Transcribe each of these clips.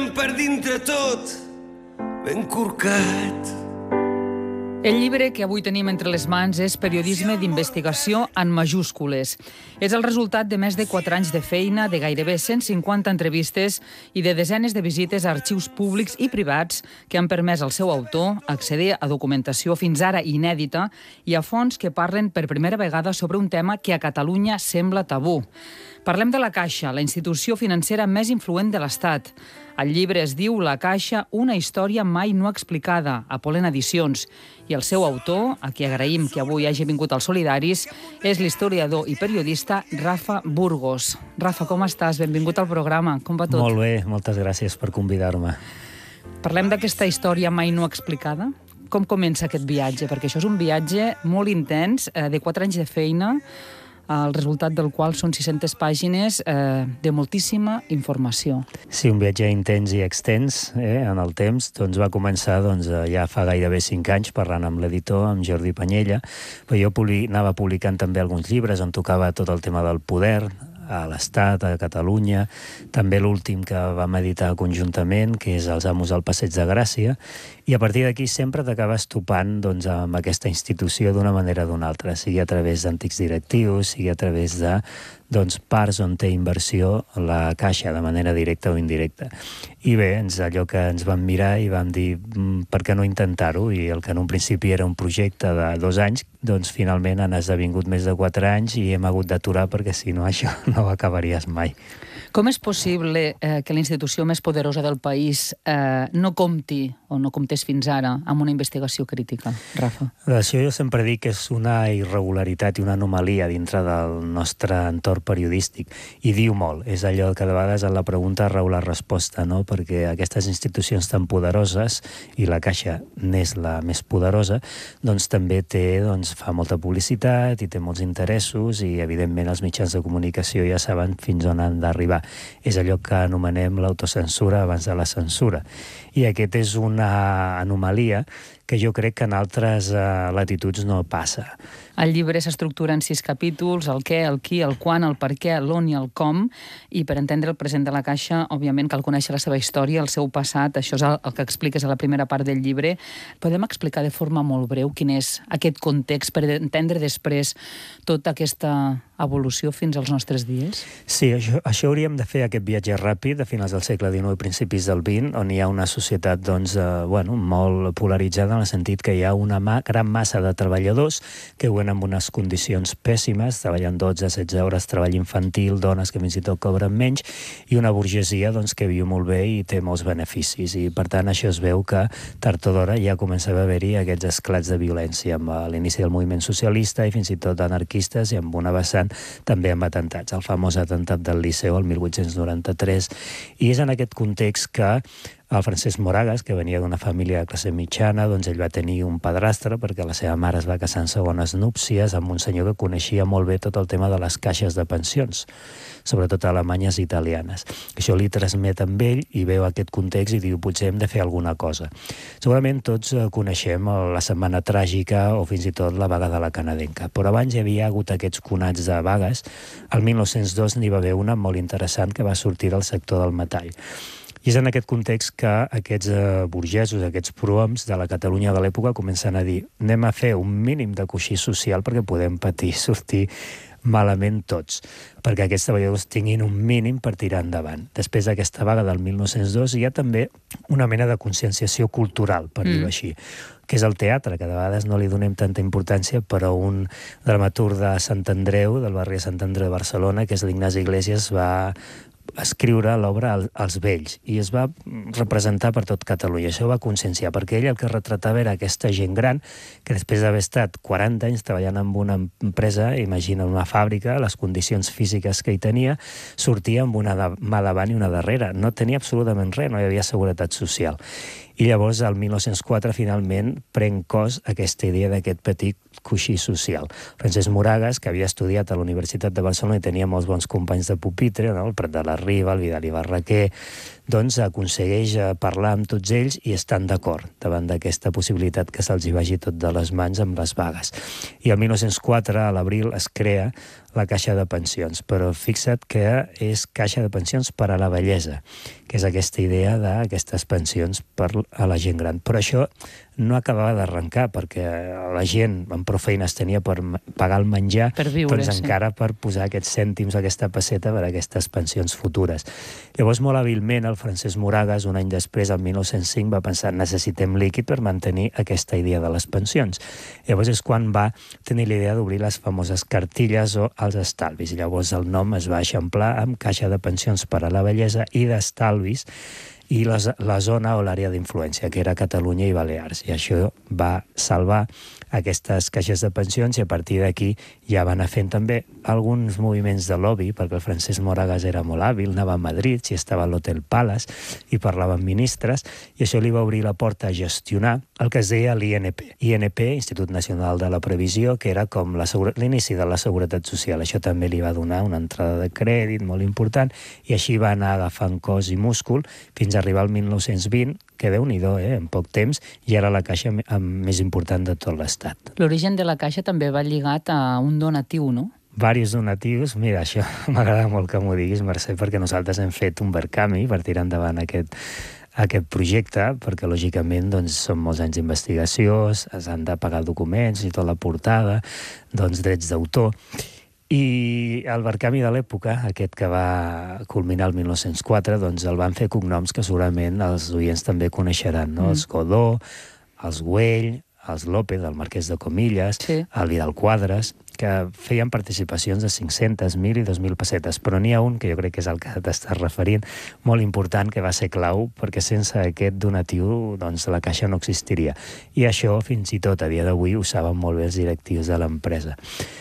tenen per dintre tot ben corcat. El llibre que avui tenim entre les mans és Periodisme d'investigació en majúscules. És el resultat de més de 4 anys de feina, de gairebé 150 entrevistes i de desenes de visites a arxius públics i privats que han permès al seu autor accedir a documentació fins ara inèdita i a fonts que parlen per primera vegada sobre un tema que a Catalunya sembla tabú. Parlem de la Caixa, la institució financera més influent de l'Estat. El llibre es diu La Caixa, una història mai no explicada, a Pollen Edicions. I el seu autor, a qui agraïm que avui hagi vingut als Solidaris, és l'historiador i periodista Rafa Burgos. Rafa, com estàs? Benvingut al programa. Com va tot? Molt bé, moltes gràcies per convidar-me. Parlem d'aquesta història mai no explicada. Com comença aquest viatge? Perquè això és un viatge molt intens, de 4 anys de feina, el resultat del qual són 600 pàgines de moltíssima informació. Sí, un viatge intens i extens en el temps. Va començar ja fa gairebé 5 anys parlant amb l'editor, amb Jordi Panyella, però jo anava publicant també alguns llibres on tocava tot el tema del poder, a l'Estat, a Catalunya, també l'últim que vam editar conjuntament, que és Els amos al Passeig de Gràcia, i a partir d'aquí sempre t'acabes topant amb aquesta institució d'una manera o d'una altra, sigui a través d'antics directius, sigui a través de parts on té inversió la Caixa, de manera directa o indirecta. I bé, allò que ens vam mirar i vam dir per què no intentar-ho, i el que en un principi era un projecte de 2 anys, finalment han esdevingut més de 4 anys i hem hagut d'aturar perquè si no això no ho acabaries mai. Com és possible que la institució més poderosa del país no compti o no comptés fins ara amb una investigació crítica, Rafa? Això jo sempre dic que és una irregularitat i una anomalia dintre del nostre entorn periodístic, i diu molt. És allò que de vegades en la pregunta rau la resposta, no? Perquè aquestes institucions tan poderoses, i la Caixa n'és la més poderosa, també fa molta publicitat i té molts interessos, i evidentment els mitjans de comunicació ja saben fins on han d'arribar. És allò que anomenem l'autocensura abans de la censura. I aquest és una anomalia que jo crec que en altres latituds no passa. El llibre s'estructura en 6 capítols, el què, el qui, el quan, el per què, l'on i el com, i per entendre el present de la Caixa, òbviament cal conèixer la seva història, el seu passat, això és el que expliques a la primera part del llibre. Podem explicar de forma molt breu quin és aquest context per entendre després tota aquesta evolució fins als nostres dies? Sí, això hauríem de fer, aquest viatge ràpid de finals del segle XIX i principis del XX, on hi ha una societat molt polaritzada, en el sentit que hi ha una gran massa de treballadors que viuen en unes condicions pèssimes, treballen 12-16 hores, treball infantil, dones que fins i tot cobren menys, i una burgesia que viu molt bé i té molts beneficis. I per tant això es veu que tard o d'hora ja comença a haver-hi aquests esclats de violència amb l'inici del moviment socialista i fins i tot anarquistes, i amb una vessant també amb atemptats, el famós atemptat del Liceu el 1893. I és en aquest context que el Francesc Moragas, que venia d'una família de classe mitjana, ell va tenir un padrastre perquè la seva mare es va casar en segones núpcies amb un senyor que coneixia molt bé tot el tema de les caixes de pensions, sobretot alemanyes i italianes. Això li transmet amb ell i veu aquest context i diu, potser hem de fer alguna cosa. Segurament tots coneixem la Setmana Tràgica o fins i tot la vaga de la canadenca, però abans hi havia hagut aquests conats de vagues. El 1902 n'hi va haver una molt interessant que va sortir del sector del metall. I és en aquest context que aquests burgesos, aquests prohoms de la Catalunya de l'època comencen a dir anem a fer un mínim de coixí social perquè podem sortir malament tots, perquè aquests treballadors tinguin un mínim per tirar endavant. Després d'aquesta vaga del 1902 hi ha també una mena de conscienciació cultural, per dir-ho així, que és el teatre, que de vegades no li donem tanta importància, però un dramaturg de Sant Andreu, del barri de Sant Andreu de Barcelona, que és l'Ignasi Iglesias, va escriure l'obra Els vells i es va representar per tot Catalunya. Això va conscienciar, perquè ell el que retratava era aquesta gent gran que després d'haver estat 40 anys treballant en una empresa, imagina una fàbrica, les condicions físiques que hi tenia, sortia amb una mà davant i una darrere. No tenia absolutament res, no hi havia seguretat social. I llavors, el 1904, finalment, pren cos aquesta idea d'aquest petit coixí social. Francesc Moragas, que havia estudiat a la Universitat de Barcelona i tenia molts bons companys de pupitre, el Prat de la Riba, el Vidal i Barraquer, aconsegueix parlar amb tots ells i estan d'acord davant d'aquesta possibilitat que se'ls hi vagi tot de les mans amb les vagues. I el 1904, a l'abril, es crea la caixa de pensions, però fixa't que és caixa de pensions per a la vellesa, que és aquesta idea d'aquestes pensions per a la gent gran. Però això no acabava d'arrencar, perquè la gent amb prou feines tenia per pagar el menjar, per viure, doncs encara per posar aquests cèntims, aquesta pesseta per a aquestes pensions futures. Llavors, molt hàbilment, el Francesc Moragas, un any després, el 1905, va pensar necessitem líquid per mantenir aquesta idea de les pensions. Llavors és quan va tenir l'idea d'obrir les famoses cartilles o els estalvis. Llavors el nom es va eixamplar amb Caixa de Pensions per a la Vellesa i d'Estalvis, i la zona o l'àrea d'influència, que era Catalunya i Balears. I això va salvar aquestes caixes de pensions i a partir d'aquí ja van anar fent també alguns moviments de lobby, perquè el Francesc Moragas era molt hàbil, anava a Madrid, si estava a l'Hotel Palace i parlava amb ministres, i això li va obrir la porta a gestionar el que es deia l'INP. INP, Institut Nacional de la Previsió, que era com l'inici de la Seguretat Social. Això també li va donar una entrada de crèdit molt important i així va anar agafant cos i múscul fins a arribar al 1920, que Déu-n'hi-do, en poc temps, i era la caixa més important de tot l'Estat. L'origen de la caixa també va lligat a un donatiu, no? Varis donatius. Mira, això m'agrada molt que m'ho diguis, Mercè, perquè nosaltres hem fet un verkami per tirar endavant aquest projecte, perquè lògicament doncs, són molts anys d'investigació, s'han de pagar documents i tota la portada, doncs drets d'autor. I el verkami de l'època, aquest que va culminar el 1904, doncs el van fer cognoms que segurament els oients també coneixeran, no? Els Godó, els Güell, els López, el Marquès de Comillas, sí, el Vidal Quadres, que feien participacions de 500, 1.000 i 2.000 pessetes. Però n'hi ha un, que jo crec que és el que t'estàs referint, molt important, que va ser clau, perquè sense aquest donatiu doncs, la caixa no existiria. I això, fins i tot a dia d'avui, ho saben molt bé els directius de l'empresa,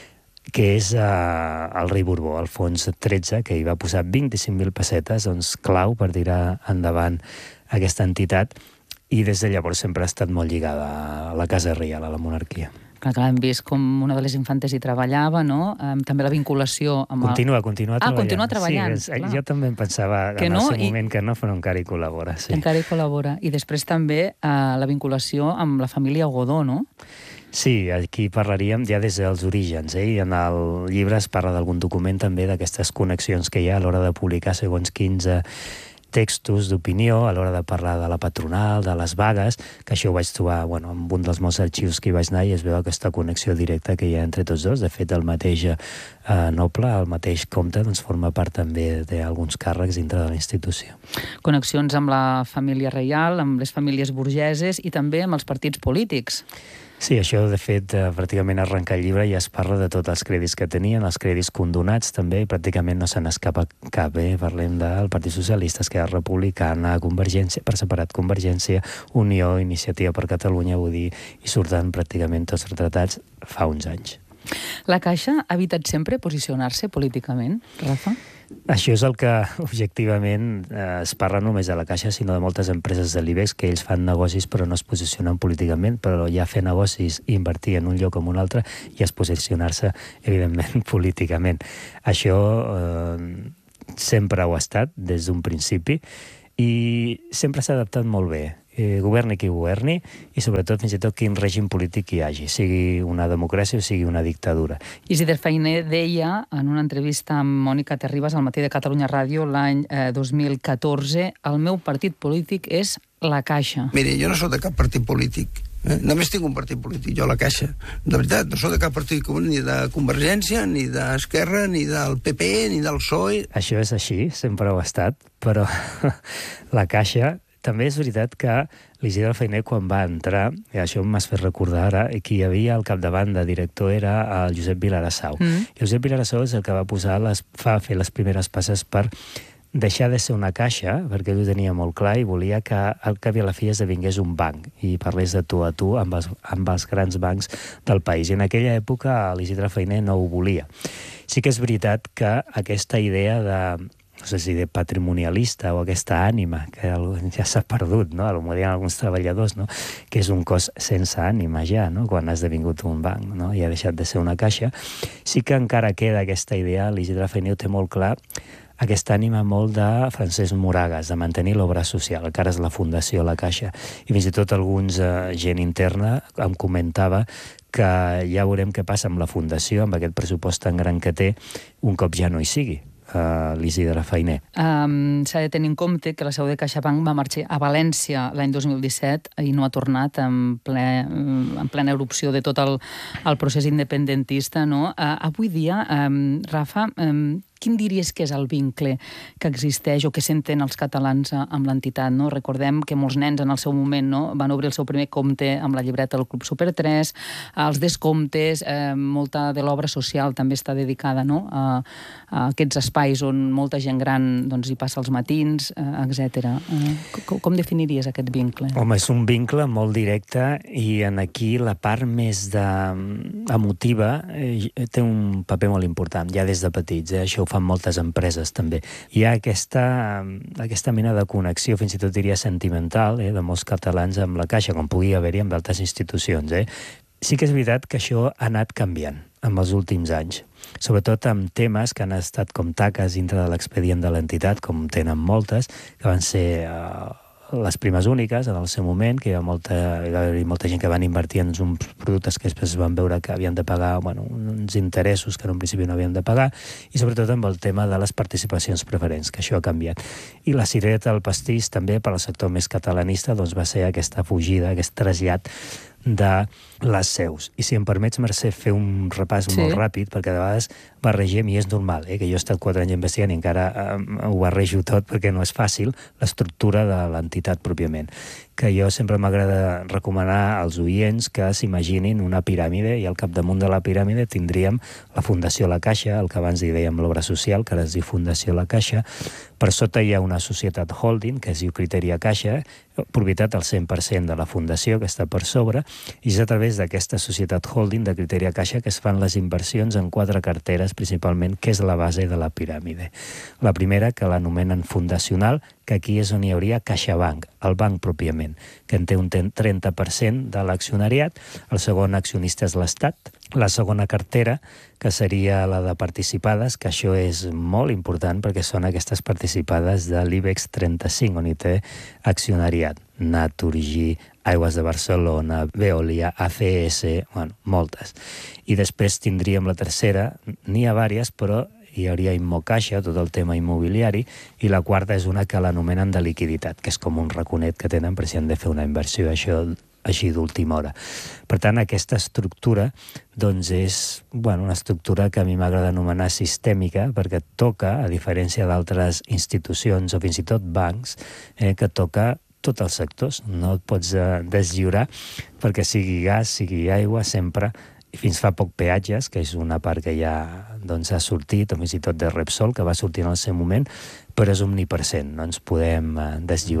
que és el rei Borbó, Alfons XIII, que hi va posar 25.000 pessetes, doncs clau per tirar endavant aquesta entitat, i des de llavors sempre ha estat molt lligada a la Casa Reial, a la monarquia. Clar, que l'hem vist com una de les infantes hi treballava, no? També la vinculació amb... Continua treballant. Continua treballant, sí, jo també em pensava que en no, el seu moment que no, però encara hi col·labora. Sí. Encara hi col·labora. I després també la vinculació amb la família Godó, no? Sí, aquí parlaríem ja des dels orígens, i en el llibre es parla d'algun document també d'aquestes connexions que hi ha a l'hora de publicar segons quins textos d'opinió, a l'hora de parlar de la patronal, de les vagues, que això ho vaig trobar en un dels molts arxius que hi vaig anar i es veu aquesta connexió directa que hi ha entre tots dos. De fet, el mateix noble, el mateix comte, doncs forma part també d'alguns càrrecs dintre de la institució. Connexions amb la família reial, amb les famílies burgeses i també amb els partits polítics. Sí, això, de fet, pràcticament arrenca el llibre i es parla de tots els crèdits que tenien, els crèdits condonats també, i pràcticament no se n'escapa cap. Parlem del Partit Socialista, Esquerra Republicana, Convergència, per separat Convergència, Unió, Iniciativa per Catalunya, vull dir, i surten pràcticament tots retratats fa uns anys. La Caixa ha evitat sempre posicionar-se políticament, Rafa? Això és el que, objectivament, es parla només de la Caixa, sinó de moltes empreses de l'IBEX, que ells fan negocis però no es posicionen políticament, però ja fer negocis i invertir en un lloc o en un altre i es posicionar-se, evidentment, políticament. Això sempre ho ha estat des d'un principi i sempre s'ha adaptat molt bé. Governi qui governi i sobretot fins i tot quin règim polític hi hagi, sigui una democràcia o sigui una dictadura. Isidre Fainé deia en una entrevista amb Mònica Terribas al Matí de Catalunya Ràdio l'any 2014: el meu partit polític és la Caixa. Mire, jo no soc de cap partit polític. Només tinc un partit polític, jo, la Caixa. De veritat, no soc de cap partit ni de Convergència, ni d'Esquerra, ni del PP, ni del PSOE. Això és així, sempre ho ha estat, però la Caixa... També és veritat que l'Isidre Fainé, quan va entrar, i això m'has fet recordar ara, qui hi havia al capdavant de director era el Josep Vilarassau. I Josep Vilarassau és el que va fer les primeres passes per deixar de ser una caixa, perquè ell ho tenia molt clar i volia que al cap i a la fi esdevingués un banc i parlés de tu a tu amb els grans bancs del país. I en aquella època l'Isidre Fainé no ho volia. Sí que és veritat que aquesta idea de... no sé si de patrimonialista o aquesta ànima que ja s'ha perdut, no? Ho diuen alguns treballadors, no? Que és un cos sense ànima ja, no? Quan ha esdevingut un banc, no? I ha deixat de ser una caixa. Sí que encara queda aquesta idea, l'Isidre Fainé ho té molt clar, aquesta ànima molt de Francesc Moragas, de mantenir l'obra social, que ara és la Fundació La Caixa. I fins i tot alguns gent interna em comentava que ja veurem què passa amb la Fundació, amb aquest pressupost tan gran que té, un cop ja no hi sigui. l'Isidre Fainé. S'ha de tenir en compte que la seu de CaixaBank va marxar a València l'any 2017 i no ha tornat en plena erupció de tot el procés independentista. No? Avui dia, Rafa, quin diries que és el vincle que existeix o que senten els catalans amb l'entitat? No? Recordem que molts nens en el seu moment van obrir el seu primer compte amb la llibreta del Club Super 3, els descomptes, molta de l'obra social també està dedicada a aquests espais on molta gent gran hi passa els matins, etc. Com definiries aquest vincle? Home, és un vincle molt directe i aquí la part més emotiva té un paper molt important, ja des de petits. Això ho fan moltes empreses també. Hi ha aquesta mena de connexió, fins i tot diria sentimental, de molts catalans amb la Caixa, com pugui haver-hi amb d'altres institucions. Sí que és veritat que això ha anat canviant en els últims anys, sobretot amb temes que han estat com taques dintre de l'expedient de l'entitat, com tenen moltes, que van ser les primes úniques en el seu moment, que hi va haver molta gent que van invertir en uns productes que després van veure que havien de pagar uns interessos que en un principi no havien de pagar, i sobretot amb el tema de les participacions preferents, que això ha canviat. I la cirereta del pastís també per al sector més catalanista va ser aquesta fugida, aquest trasllat de les seus. I si em permets, Mercè, fer un repàs molt ràpid, perquè de vegades barregem, i és normal, que jo he estat 4 anys investigant i encara ho barrejo tot perquè no és fàcil, l'estructura de l'entitat pròpiament. Que jo sempre m'agrada recomanar als oients que s'imaginin una piràmide i al capdamunt de la piràmide tindríem la Fundació La Caixa, el que abans hi dèiem l'obra social, que ara es diu Fundació La Caixa. Per sota hi ha una societat holding, que es diu Criteria Caixa, propietat al 100% de la Fundació, que està per sobre, i és a través d'aquesta societat holding de Criteria Caixa que es fan les inversions en 4 carteres, principalment, que és la base de la piràmide. La primera, que l'anomenen fundacional, que aquí és on hi hauria CaixaBank, el banc pròpiament, que en té un 30% de l'accionariat. El segon accionista és l'Estat. La segona cartera, que seria la de participades, que això és molt important perquè són aquestes participades de l'IBEX 35, on hi té accionariat. Naturgy, Aigües de Barcelona, Veolia, ACS, moltes. I després tindríem la tercera, n'hi ha vàries, però hi hauria Immocaixa, tot el tema immobiliari, i la quarta és una que l'anomenen de liquiditat, que és com un raconet que tenen per si han de fer una inversió, això així d'última hora. Per tant, aquesta estructura és una estructura que a mi m'agrada anomenar sistèmica, perquè toca, a diferència d'altres institucions o fins i tot bancs, que toca tots els sectors. No et pots deslliurar perquè sigui gas, sigui aigua, sempre. I fins fa poc peatges, que és una part que ja ha sortit, o fins i tot de Repsol, que va sortir en el seu moment, però és omnipresent, no ens podem deslliurar.